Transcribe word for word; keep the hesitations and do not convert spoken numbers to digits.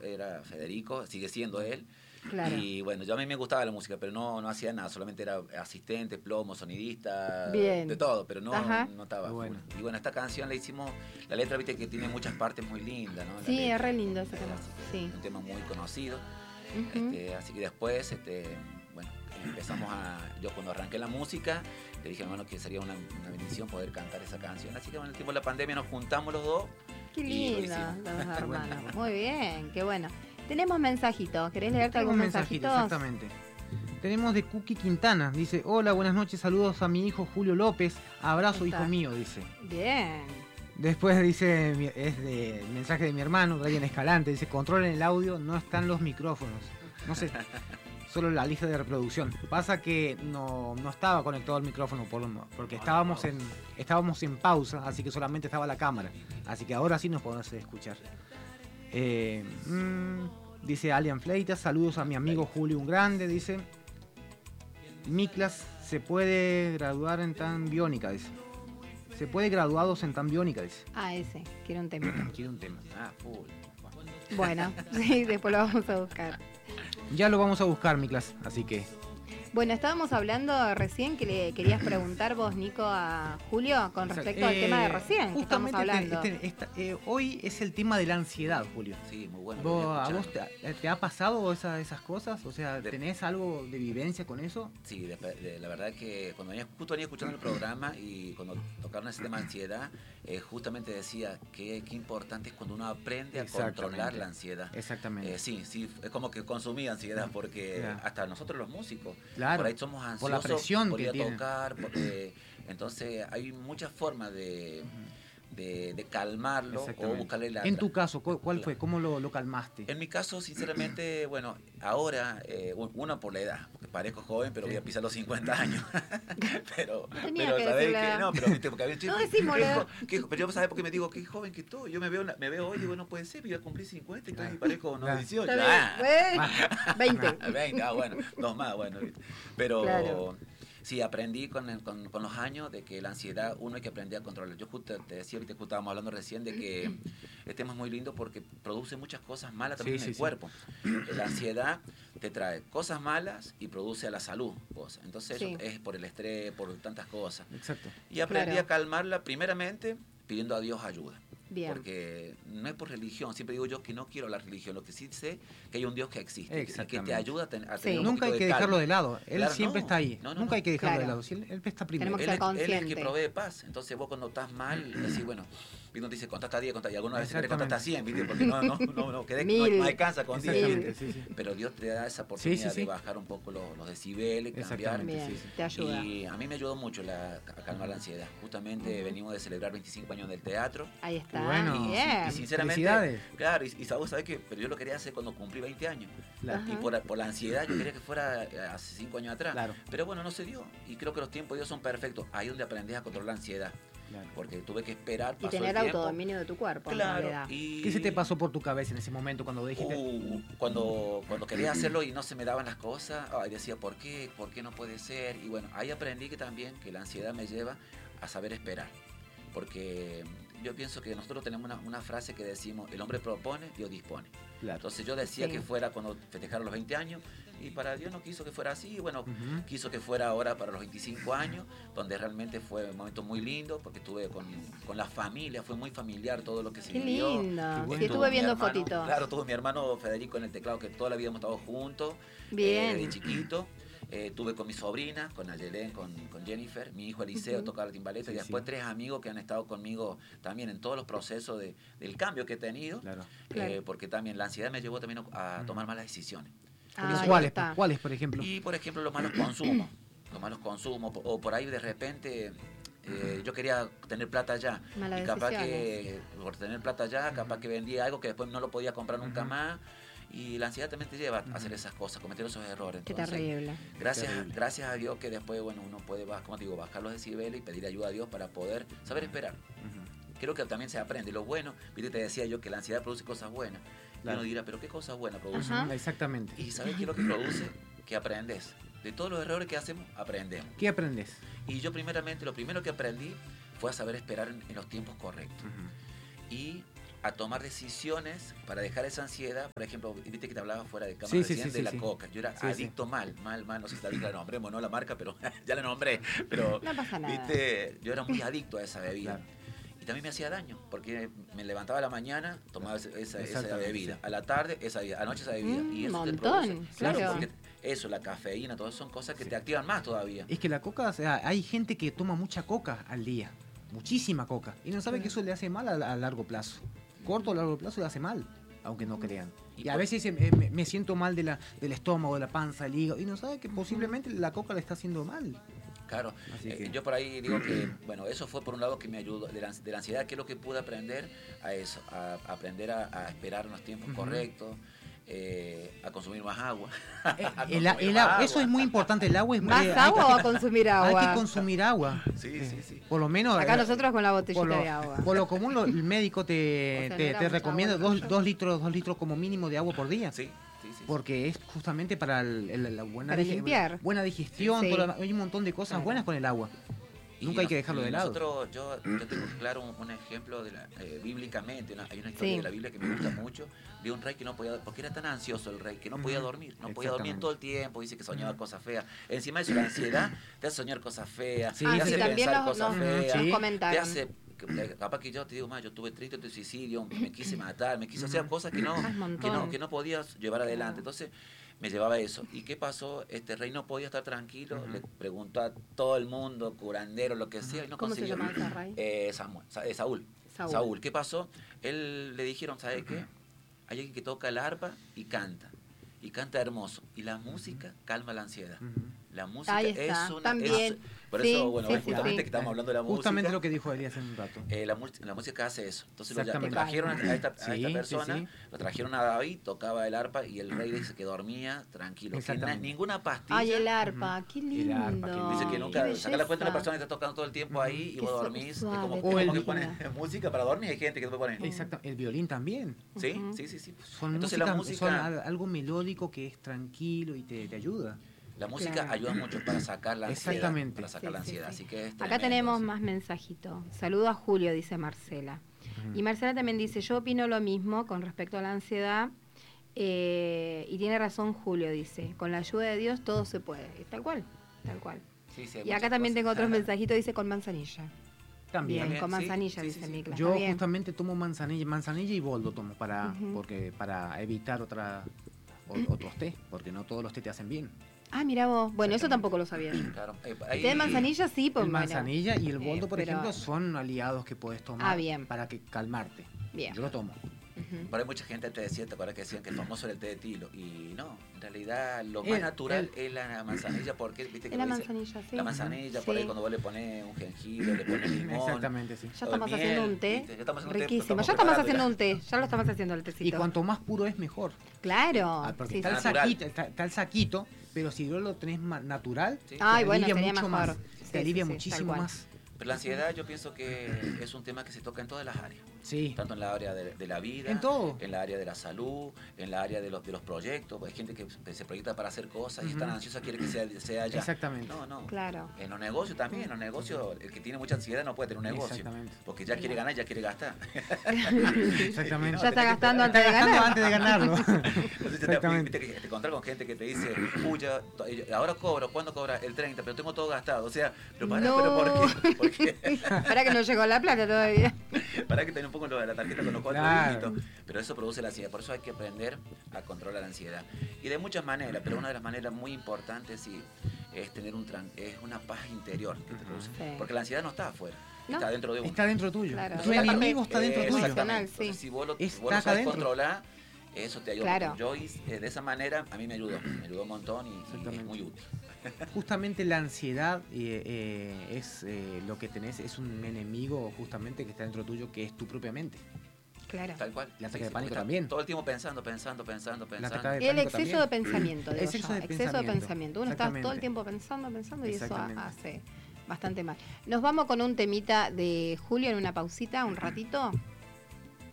era Federico, sigue siendo él. Claro. Y bueno, yo a mí me gustaba la música, pero no, no hacía nada, solamente era asistente, plomo, sonidista, Bien. de todo, pero no, Ajá. no estaba Bueno. full. Y bueno, esta canción la hicimos, la letra, viste que tiene muchas partes muy lindas, ¿no? La Sí, letra, es re lindo ese tema. Sí. un tema muy conocido. Ujú. Este, así que después, este, bueno, empezamos a... Yo cuando arranqué la música, le dije, bueno, que sería una, una bendición poder cantar esa canción. Así que bueno, en el tiempo de la pandemia nos juntamos los dos. Qué y lo lindo, hicimos. los hermanos. Muy bien, qué bueno. Tenemos mensajitos. ¿Querés leerte Tengo algún un mensajito, mensajito? exactamente. Tenemos de Cookie Quintana. Dice, hola, buenas noches, saludos a mi hijo Julio López. Abrazo, Ahí está. hijo mío, dice. Bien. Después dice, mi- es de mensaje de mi hermano, Ryan Escalante. Dice, controlen el audio, no están los micrófonos. No sé, solo la lista de reproducción. Pasa que no, no estaba conectado el micrófono por, porque estábamos en, estábamos en pausa, así que solamente estaba la cámara. Así que ahora sí nos podemos escuchar. Eh, mm, dice Alian Fleitas, saludos a mi amigo Julio Un Grande, dice. Miklas se puede graduar en tan biónica, dice. Se puede graduados en tan biónica, dice. Ah, ese. Quiero un tema. Quiere un tema. Ah, full. Bueno, sí, después lo vamos a buscar. Ya lo vamos a buscar, Miklas, así que... Bueno, estábamos hablando recién que le querías preguntar vos, Nico, a Julio con respecto al Eh, tema de recién que estamos justamente hablando. este- este- esta- eh, hoy es el tema de la ansiedad, Julio. Sí, muy bueno. ¿Vos- venía ¿A vos escuchando. te, te ha pasado esa- esas cosas? O sea, De- ¿tenés algo de vivencia con eso? Sí, de- de- la verdad que cuando venía, justo venía escuchando el programa y cuando tocaron ese tema de ansiedad, eh, justamente decía que qué importante es cuando uno aprende a Exactamente. controlar la ansiedad. Exactamente. Eh, sí, sí, es como que consumí ansiedad porque Claro. hasta nosotros los músicos, Claro, por ahí somos ansiosos por la presión por que ir a tiene. tocar, por- eh, entonces hay muchas formas de, de, de calmarlo o Exactamente. buscarle la... En tu caso, ¿cu- ¿cuál la- fue? ¿Cómo lo, lo calmaste? En mi caso, sinceramente, bueno, ahora, eh, un- uno por la edad, porque parezco joven, pero voy a pisar los cincuenta años. pero, Tenía pero que ¿sabés decir la qué? edad. No, pero viste, porque había No decimos la edad. Pero yo, ¿sabes por qué me digo qué joven que estoy? Yo me veo, la- me veo hoy y digo, no puede ser, voy a cumplir cincuenta y estoy- Claro. parezco no, Claro. dieciocho. Está Ah, bien, güey. veinte. ah, veinte, ah, bueno, dos más, bueno. ¿viste? Pero Claro. sí, aprendí con, el- con, con los años de que la ansiedad uno hay que aprender a controlar. Yo justo te decía, ahorita justo estábamos hablando recién de que este tema es muy lindo porque produce muchas cosas malas también Sí, en el sí, sí. cuerpo. La ansiedad te trae cosas malas y produce a la salud cosas. Entonces Sí. eso es por el estrés, por tantas cosas. Exacto. Y aprendí Claro. a calmarla primeramente pidiendo a Dios ayuda. Bien. Porque no es por religión, siempre digo yo que no quiero la religión, lo que sí sé que hay un Dios que existe, y que Exactamente. te ayuda a, ten- a Sí. tener un Nunca hay poquito que de calma. dejarlo de lado. Él Claro, siempre no. está ahí. No, no, Nunca no. hay que dejarlo Claro. de lado. Si él, él está primero. Tenemos que Él ser es, él es el que conscientes. provee paz. Entonces vos cuando estás mal, decís, bueno, uno te dice, contá hasta diez, contá, y algunas veces querés contar hasta cien, ¿viste? Porque no, no, no, no, quedé- no, Mil. no alcanza con diez. Exactamente, ¿viste? sí, sí. Pero Dios te da esa oportunidad Sí, sí, sí. de bajar un poco los, los decibeles, cambiar. Exactamente. Bien, sí, sí. te ayuda. Y a mí me ayudó mucho la, a calmar la ansiedad. Justamente venimos de celebrar veinticinco años del teatro. Ahí está. Qué bueno. Y, Bien. y sinceramente, Felicidades. claro, y, y sabes, ¿sabes qué? Pero yo lo quería hacer cuando cumplí veinte años. Claro. Ajá. Y por, por la ansiedad yo quería que fuera eh, hace cinco años atrás. Claro. Pero bueno, no se dio. Y creo que los tiempos de Dios son perfectos. Ahí donde aprendés a controlar la ansiedad. Claro. Porque tuve que esperar, Y pasó tener el tiempo. autodominio de tu cuerpo. en Claro. realidad. Y... ¿Qué se te pasó por tu cabeza en ese momento cuando dijiste? Uh, cuando, cuando quería hacerlo y no se me daban las cosas, ay, decía, ¿por qué? ¿Por qué no puede ser? Y bueno, ahí aprendí que también que la ansiedad me lleva a saber esperar. Porque yo pienso que nosotros tenemos una, una frase que decimos, el hombre propone, Dios dispone. Claro. Entonces yo decía Sí. que fuera cuando festejaron los veinte años y para Dios no quiso que fuera así. Y bueno, Ujú. quiso que fuera ahora para los veinticinco años, donde realmente fue un momento muy lindo porque estuve con, con la familia, fue muy familiar todo lo que se Qué vivió. lindo. Qué Sí, bueno. estuve Tuvo mi viendo hermano- fotitos. Claro, tuvo mi hermano Federico en el teclado, que toda la vida hemos estado juntos. Bien. eh, de chiquito. Eh, tuve con mi sobrina, con Ayelén, con, con Jennifer, mi hijo Eliseo Ujú. tocaba la timbaleta, Sí, y después sí. tres amigos que han estado conmigo también en todos los procesos de, del cambio que he tenido, Claro. eh, Claro. porque también la ansiedad me llevó también a Ujú. tomar malas decisiones. Ah, ahí ¿Cuáles, está. ¿Cuáles, por ejemplo? Y por ejemplo los malos consumos, los malos consumos, o por ahí de repente eh, yo quería tener plata allá, Malas y capaz que decisiones. por tener plata allá, capaz que vendía algo que después no lo podía comprar nunca Ujú. más, y la ansiedad también te lleva a Ujú. hacer esas cosas, cometer esos errores. Qué Entonces, terrible. Gracias, Terrible. gracias a Dios que después, bueno, uno puede, baj- como te digo, bajar los decibeles y pedir ayuda a Dios para poder saber esperar. Ujú. Creo que también se aprende. Lo bueno, viste, te decía yo que la ansiedad produce cosas buenas. Y Claro. uno dirá, pero ¿qué cosas buenas produce? Ajá. Exactamente. Y ¿sabes qué es lo que produce? Que aprendes. De todos los errores que hacemos, aprendemos. ¿Qué aprendes? Y yo primeramente, lo primero que aprendí fue a saber esperar en, en los tiempos correctos. Y a tomar decisiones para dejar esa ansiedad. Por ejemplo, viste que te hablaba fuera de cámara Sí, sí, recién sí, de sí, la sí. coca. Yo era Sí, adicto sí. mal, mal, mal. No sé si la, la nombremos, no la marca, pero ya la nombré. Pero, No pasa nada. viste, yo era muy adicto a esa bebida. Claro. Y también me hacía daño, porque me levantaba a la mañana, tomaba esa, esa, esa Exactamente, bebida. sí. A la tarde, esa bebida. Anoche esa bebida. Mm, y eso te montón, produce. claro. Porque eso, la cafeína, todo eso son cosas que Sí. te activan más todavía. Es que la coca, o sea, hay gente que toma mucha coca al día, muchísima coca, y no sabe que eso le hace mal a, a largo plazo. Corto o largo plazo le hace mal, aunque no crean. Y Y a por- veces eh, me, me siento mal de la, del estómago, de la panza, del hígado, y no sabe que posiblemente la coca le está haciendo mal. Claro, Así eh, que- yo por ahí digo que, bueno, eso fue por un lado que me ayudó, de la, de la ansiedad, que es lo que pude aprender a eso, a, a aprender a, a esperar unos tiempos Ujú. correctos, eh, a consumir más agua. Eh, A el- consumir el más agua, eso agua. es muy importante, el agua es ¿Más eh, hay agua que- o a consumir agua? Hay que consumir agua. Sí, Eh, sí, sí. Por lo menos. Acá eh, nosotros con la por botellita lo, de agua. por lo común lo- el médico te, O sea, no te, era te mucha recomienda agua, dos, ¿no? dos litros, dos litros como mínimo de agua por día. Sí, sí, sí. Porque es justamente para el- el- la buena, Para dige- limpiar. buena digestión, Sí. toda la- hay un montón de cosas Claro. buenas con el agua. Y Nunca hay nos- que dejarlo y de lado. Nosotros, yo, yo tengo claro un, un ejemplo de la, eh, bíblicamente, una- hay una historia Sí. de la Biblia que me gusta mucho, de un rey que no podía, porque era tan ansioso el rey, que no podía Ujú. dormir, no podía dormir Exactamente. todo el tiempo, dice que soñaba Ujú. cosas feas. Encima de eso, la ansiedad te hace soñar cosas feas, Sí, te Ah, sí, hace sí, también pensar nos, cosas nos- feas, nos Sí. te comentaron. hace, que- capaz que yo te digo más, yo estuve triste de suicidio, me quise matar, me quise hacer Ujú. cosas que no, Ah, es que no, montón. que no podías llevar adelante. Claro. Entonces, me llevaba eso. ¿Y qué pasó? Este rey no podía estar tranquilo, Ujú. le preguntó a todo el mundo, curandero, lo que sea, y no ¿Cómo se consiguió. llama ese rey? Eh, Samuel, Sa- eh, Saúl. Saúl. Saúl. ¿Qué pasó? Él le dijeron, ¿sabe qué? Hay alguien que toca el arpa y canta. Y canta hermoso. Y la música calma la ansiedad. Ujú. La música Ahí está, es una... también. es- por Sí, eso, bueno, sí, ves, sí, justamente sí. que estamos hablando de la Justamente música. lo que dijo Eli hace un rato. Eh, la, mu- la música hace eso. Entonces lo, ya- lo Exactamente. trajeron a esta, a Sí, esta sí, persona, sí. lo trajeron a David, tocaba el arpa y el rey dice que dormía tranquilo. Que na- Exactamente. ninguna pastilla... Ay, el arpa, qué El lindo. arpa, qué lindo. Dice que Qué nunca, saca la cuenta de la belleza. persona que está tocando todo el tiempo ahí y Qué vos su- dormís. Es suave, como, O como el- que ponen música para dormir. Hay gente que te pone. Exacto, el violín también. Sí, Ujú. sí, sí, sí. Son, Entonces música, la música, son al- algo melódico que es tranquilo y te, te ayuda. la música Claro. ayuda mucho para sacar la ansiedad. Exactamente. Para sacar Sí, la sí, ansiedad. sí. Así que es Acá tremendo tenemos eso. más mensajitos. Saludo a Julio, dice Marcela. Ujú. Y Marcela también dice, yo opino lo mismo con respecto a la ansiedad. eh, y tiene razón Julio, dice, con la ayuda de Dios todo se puede. Y tal cual, tal cual. Sí, sí, hay Y acá muchas también cosas. tengo otros mensajitos, dice con manzanilla. También. Bien, con sí, manzanilla, sí, dice sí, sí. Miklas. Yo Está bien. justamente tomo manzanilla, manzanilla y boldo tomo para, Ujú. porque, para evitar otra, o- otros té, porque no todos los té te hacen bien. Ah, mira vos. Bueno, eso tampoco lo sabía. Claro, eh, El ahí- té de manzanilla sí, pues El bueno. manzanilla y el boldo, Eh, por pero- ejemplo, son aliados que puedes tomar Ah, bien. para que calmarte. Bien. Yo lo tomo. Ujú. Por ahí mucha gente te decía, ¿te acuerdas que decían que el famoso era el té de tilo? Y no, en realidad lo más El- natural el- es la manzanilla, porque viste que Es la lo dice, manzanilla, sí. la manzanilla, por Sí. ahí cuando vos le pones un jengibre, le pones limón. Exactamente, sí. Ya estamos miel, haciendo un té ¿viste? Ya estamos haciendo un té, riquísimo. estamos Ya estamos preparando haciendo ya. un té. Ya lo estamos haciendo el tecito. Y cuanto más puro es, mejor. Claro. Ah, porque sí, está, sí, el sí. Natural. saquito, está, está el saquito, pero si no lo tenés ma- natural, Sí. Ay, te bueno, alivia sería mucho mejor. más. Sí, Te alivia sí, sí, muchísimo tal cual. más. Pero la ansiedad yo pienso que es un tema que se toca en todas las áreas. Sí. Tanto en la área de, de la vida, En todo. en la área de la salud, en la área de los, de los proyectos. Hay gente que se se proyecta para hacer cosas y es tan Ujú. ansiosa, quiere que sea, sea ya. Exactamente. No, no. Claro. En los negocios también, en los negocios, el que tiene mucha ansiedad no puede tener un negocio. Exactamente. Porque ya quiere ganar, ya quiere gastar. Exactamente. Ya está gastando Está antes de gastando ganar. antes de ganarlo. Entonces te, Exactamente. viste que te encontrás con gente que te dice, uy, ya, to- ahora cobro, ¿cuándo cobra? El treinta, pero tengo todo gastado. O sea, pero para, No. pero ¿por qué? ¿Por qué? Para que no llegó la plata todavía. Para que tenga un poco lo de la tarjeta con los cuatro Claro. dígitos. Pero eso produce la ansiedad. Por eso hay que aprender a controlar la ansiedad. Y de muchas maneras, pero una de las maneras muy importantes sí, es tener un tran- es una paz interior que te produce. Sí. Porque la ansiedad no está afuera, No. está dentro de uno. Está dentro tuyo. Claro. Tu Es la enemigo parte- está dentro Eh, tuyo. exactamente. Emocional, sí. Entonces, si vos lo, Está vos lo acá sabes adentro. controlar, eso te ayuda. Claro. Yo hice, eh, de esa manera a mí me ayudó, me ayudó un montón y, y es Exactamente. muy útil. Justamente la ansiedad eh, eh, es eh, lo que tenés, es un enemigo justamente que está dentro tuyo, que es tu propia mente. Claro. Tal cual. El ataque Sí, de sí, pánico porque está también. Todo el tiempo pensando, pensando, pensando, pensando. ataque de El pánico exceso también. de pensamiento, digo Exceso yo. de Exceso de pensamiento. pensamiento. Uno está todo el Exactamente. tiempo pensando, pensando y eso Exactamente. hace bastante mal. Nos vamos con un temita de Julio en una pausita, un ratito.